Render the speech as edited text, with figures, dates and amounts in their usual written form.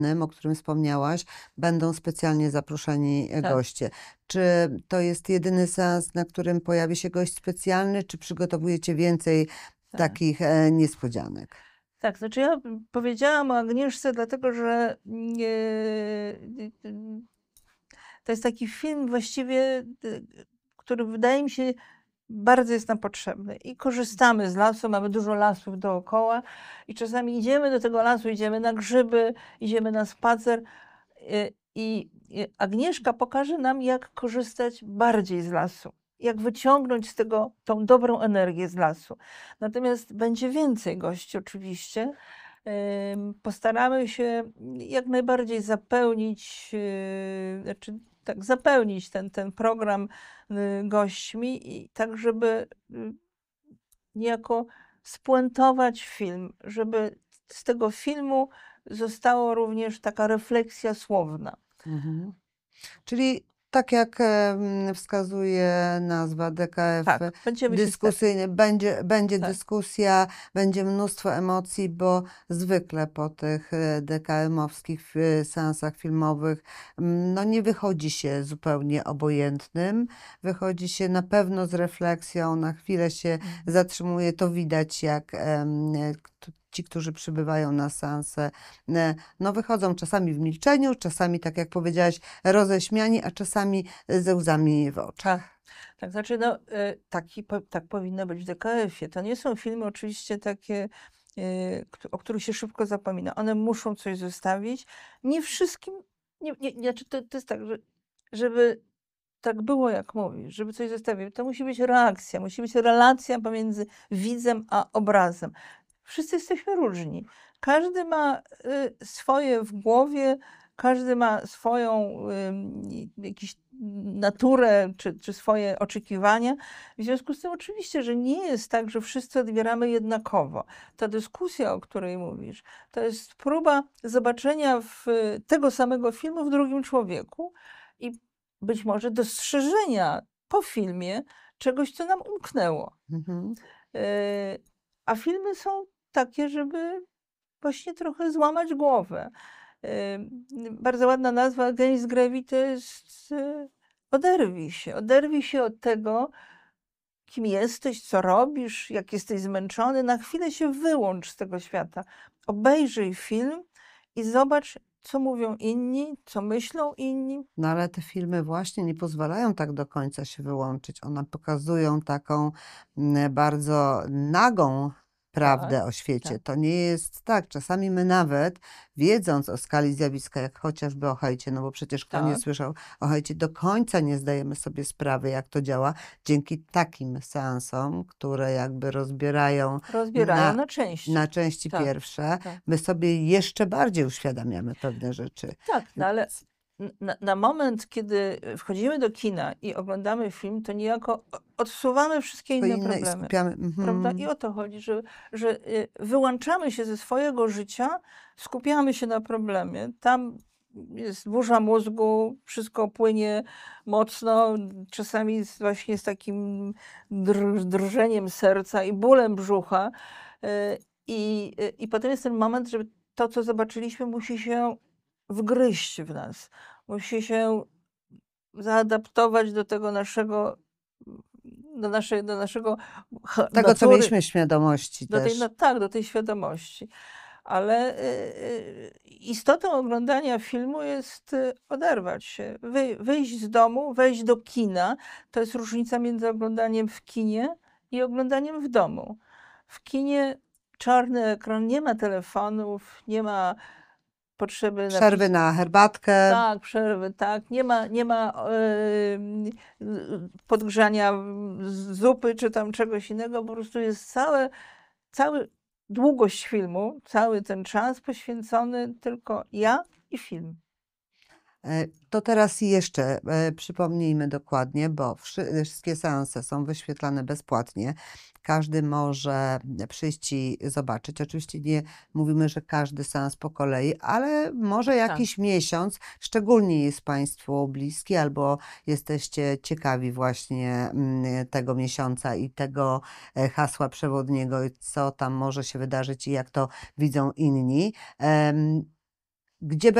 o którym wspomniałaś, będą specjalnie zaproszeni Tak. goście. Czy to jest jedyny seans, na którym pojawi się gość specjalny, czy przygotowujecie więcej Tak. takich niespodzianek? Tak, znaczy ja powiedziałam o Agnieszce, dlatego że to jest taki film właściwie, który wydaje mi się bardzo jest nam potrzebny. I korzystamy z lasu, mamy dużo lasów dookoła i czasami idziemy do tego lasu, idziemy na grzyby, idziemy na spacer i Agnieszka pokaże nam, jak korzystać bardziej z lasu. Jak wyciągnąć z tego tą dobrą energię z lasu. Natomiast będzie więcej gości oczywiście. Postaramy się jak najbardziej zapełnić, znaczy tak, zapełnić ten program gośćmi i tak, żeby niejako spuentować film, żeby z tego filmu została również taka refleksja słowna. Mhm. Czyli tak jak wskazuje nazwa DKF Tak, będziemy się dyskusyjny, będzie Tak. dyskusja, będzie mnóstwo emocji, bo zwykle po tych DKM-owskich seansach filmowych no nie wychodzi się zupełnie obojętnym, wychodzi się na pewno z refleksją, na chwilę się zatrzymuje, to widać jak ci, którzy przybywają na seanse, no wychodzą czasami w milczeniu, czasami, tak jak powiedziałaś, roześmiani, a czasami ze łzami w oczach. Tak, znaczy no, tak powinno być w DKF-ie. To nie są filmy oczywiście takie, o których się szybko zapomina. One muszą coś zostawić. Nie wszystkim, znaczy to jest tak, żeby tak było, jak mówisz, żeby coś zostawić, to musi być reakcja, musi być relacja pomiędzy widzem a obrazem. Wszyscy jesteśmy różni. Każdy ma swoje w głowie, każdy ma swoją jakąś naturę czy swoje oczekiwania. W związku z tym oczywiście, że nie jest tak, że wszyscy odbieramy jednakowo. Ta dyskusja, o której mówisz, to jest próba zobaczenia tego samego filmu w drugim człowieku i być może dostrzeżenia po filmie czegoś, co nam umknęło. Mhm. A filmy są takie, żeby właśnie trochę złamać głowę. Bardzo ładna nazwa Against Gravity to jest oderwij się od tego, kim jesteś, co robisz, jak jesteś zmęczony. Na chwilę się wyłącz z tego świata. Obejrzyj film i zobacz, co mówią inni, co myślą inni. No ale te filmy właśnie nie pozwalają tak do końca się wyłączyć. One pokazują taką bardzo nagą prawdę o świecie. tak. To nie jest tak. Czasami my nawet, wiedząc o skali zjawiska, jak chociażby o hejcie, no bo przecież kto nie Tak. słyszał o hejcie, do końca nie zdajemy sobie sprawy, jak to działa. Dzięki takim seansom, które jakby rozbierają Rozbierają na części. na części Tak, pierwsze, tak. my sobie jeszcze bardziej uświadamiamy pewne rzeczy. Tak, no ale na moment, kiedy wchodzimy do kina i oglądamy film, to niejako odsuwamy wszystkie To inne inne i problemy. skupiamy. Prawda? I o to chodzi, że wyłączamy się ze swojego życia, skupiamy się na problemie. Tam jest burza mózgu, wszystko płynie mocno, czasami właśnie z takim drżeniem serca i bólem brzucha. I potem jest ten moment, że to, co zobaczyliśmy, musi się wgryźć w nas. Musi się zaadaptować do tego naszego, do naszego Tego, co natury, mieliśmy świadomości też. do tej świadomości. Ale istotą oglądania filmu jest oderwać się, wyjść z domu, wejść do kina. To jest różnica między oglądaniem w kinie i oglądaniem w domu. W kinie czarny ekran, nie ma telefonów, nie ma potrzeby Przerwy na herbatkę. Tak, przerwy, tak. Nie ma podgrzania zupy czy tam czegoś innego. Po prostu jest cały długość filmu, cały ten czas poświęcony tylko ja i film. To teraz jeszcze przypomnijmy dokładnie, bo wszystkie seanse są wyświetlane bezpłatnie. Każdy może przyjść i zobaczyć. Oczywiście nie mówimy, że każdy seans po kolei, ale może jakiś miesiąc, szczególnie jest Państwu bliski albo jesteście ciekawi właśnie tego miesiąca i tego hasła przewodniego, co tam może się wydarzyć i jak to widzą inni. gdzie